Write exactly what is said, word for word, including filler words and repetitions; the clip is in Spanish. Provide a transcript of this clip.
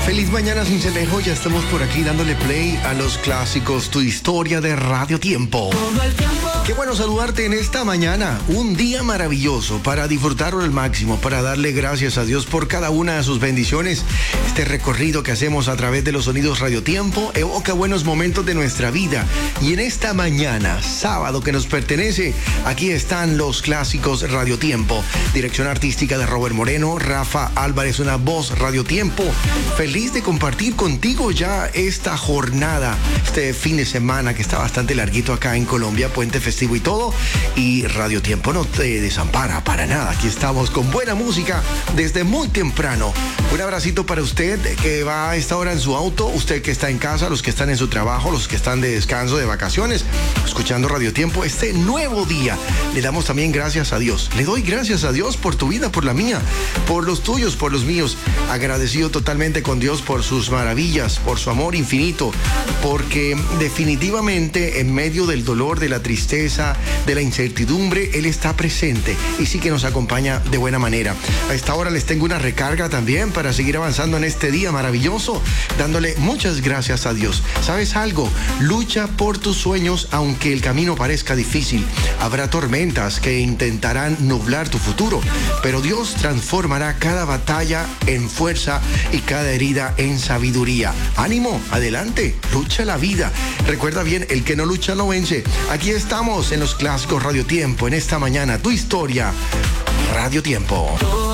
Feliz mañana, Cincelejo. Ya estamos por aquí dándole play a los clásicos, tu historia de Radio Tiempo. Qué bueno saludarte en esta mañana. Un día maravilloso para disfrutarlo al máximo, para darle gracias a Dios por cada una de sus bendiciones. Este recorrido que hacemos a través de los sonidos Radio Tiempo evoca buenos momentos de nuestra vida. Y en esta mañana, sábado que nos pertenece, aquí están los clásicos Radio Tiempo. Dirección artística de Robert Moreno, Rafa Álvarez, una voz Radio Tiempo. Feliz de compartir contigo ya esta jornada, este fin de semana que está bastante larguito acá en Colombia, puente festivo y todo, y Radio Tiempo no te desampara para nada. Aquí estamos con buena música desde muy temprano. Un abracito para usted que va a esta hora en su auto, usted que está en casa, los que están en su trabajo, los que están de descanso, de vacaciones, escuchando Radio Tiempo este nuevo día. Le damos también gracias a Dios. Le doy gracias a Dios por tu vida, por la mía, por los tuyos, por los míos. Agradecido totalmente con Dios por sus maravillas, por su amor infinito, porque definitivamente en medio del dolor, de la tristeza, de la incertidumbre, Él está presente y sí que nos acompaña de buena manera. A esta hora les tengo una recarga también para seguir avanzando en este día maravilloso, dándole muchas gracias a Dios. ¿Sabes algo? Lucha por tus sueños aunque el camino parezca difícil. Habrá tormentas que intentarán nublar tu futuro, pero Dios transformará cada batalla en fuerza y cada herida en sabiduría. Ánimo, adelante, lucha la vida. Recuerda bien, el que no lucha no vence. Aquí estamos en los clásicos Radio Tiempo en esta mañana. Tu historia, Radio Tiempo.